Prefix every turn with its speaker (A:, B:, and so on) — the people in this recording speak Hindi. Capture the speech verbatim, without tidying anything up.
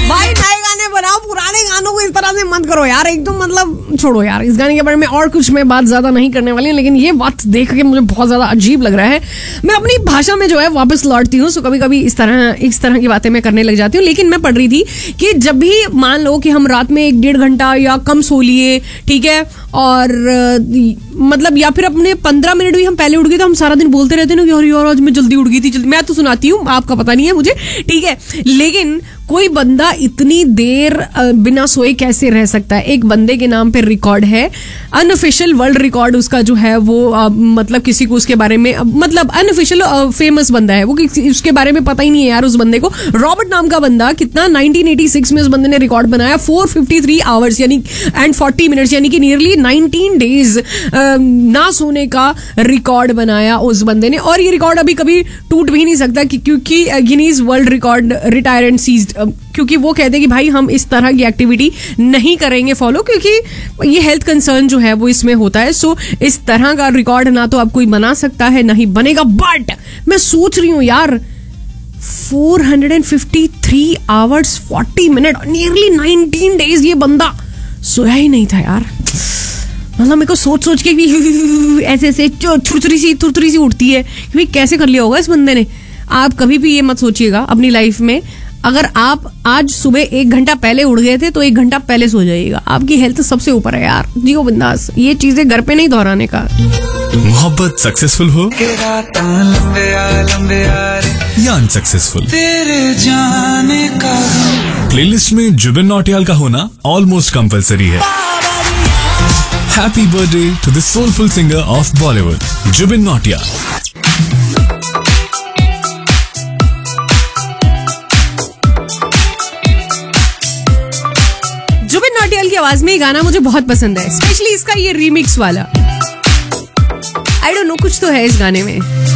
A: भाई नए गाने बनाओ, पुराने गानों को इस तरह से मत करो यार, एक तो मतलब छोड़ो यार। इस गाने के बारे में और कुछ मैं बात ज्यादा नहीं करने वाली हूँ, लेकिन ये बात देख के मुझे बहुत ज्यादा अजीब लग रहा है। मैं अपनी भाषा में जो है वापस लौटती हूँ, सो कभी कभी इस तरह इस तरह की बातें मैं करने लग जाती हूँ। लेकिन मैं पढ़ रही थी कि जब भी मान लो कि हम रात में एक डेढ़ घंटा या कम सो लिए, ठीक है, और मतलब या फिर अपने पंद्रह मिनट भी हम पहले उठ गए, तो हम सारा दिन बोलते रहते हैं ना कि यार यार आज मैं जल्दी उठ गई थी, जल्दी। मैं तो सुनाती हूँ, आपका पता नहीं है मुझे, ठीक है। लेकिन कोई बंदा इतनी देर बिना सोए कैसे रह सकता है? एक बंदे के नाम पे रिकॉर्ड है, अनऑफिशियल वर्ल्ड रिकॉर्ड उसका जो है वो आ, मतलब किसी को उसके बारे में, मतलब अनऑफिशियल फेमस बंदा है वो, उसके बारे में पता ही नहीं है यार उस बंदे को। रॉबर्ट नाम का बंदा, कितना नाइनटीन एटी सिक्स में उस बंदे ने रिकॉर्ड बनाया, फोर फिफ्टी थ्री आवर्स यानी एंड फोर्टी मिनट्स यानी कि नियरली नाइनटीन डेज ना सोने का रिकॉर्ड बनाया उस बंदे ने। और ये रिकॉर्ड अभी कभी टूट भी नहीं सकता कि, क्योंकि Guinness world record retire and seized, क्योंकि वो कहते हैं कि भाई हम इस तरह की एक्टिविटी नहीं करेंगे फॉलो, क्योंकि ये हेल्थ कंसर्न जो है वो इसमें होता है। सो इस तरह का रिकॉर्ड ना तो अब कोई बना सकता है, ना ही बनेगा। बट मैं सोच रही हूँ यार, four fifty three hours forty minute nearly nineteen days ये बंदा सोया ही नहीं था यार। मतलब मेरे को सोच सोच के भी ऐसे ऐसे छुरछुरी सी तुरतुरी सी उठती है कि भाई कैसे कर लिया होगा इस बंदे ने। आप कभी भी ये मत सोचिएगा अपनी लाइफ में, अगर आप आज सुबह एक घंटा पहले उठ गए थे तो एक घंटा पहले सो जाइएगा। आपकी हेल्थ सबसे ऊपर है यार, जियो बिंदास। ये चीजें घर पे नहीं दोहराने का।
B: मोहब्बत सक्सेसफुल हो या अनसक्सेसफुल, तेरे जाने का प्लेलिस्ट में जुबिन नौटियाल का होना ऑलमोस्ट कंपलसरी है। Happy birthday to the soulful singer of Bollywood, Zubin Nautiyal.
A: Zubin Nautiyal की आवाज में ये गाना मुझे बहुत पसंद है, स्पेशली इसका ये रीमिक्स वाला। आई डोंट नो, कुछ तो है इस गाने में।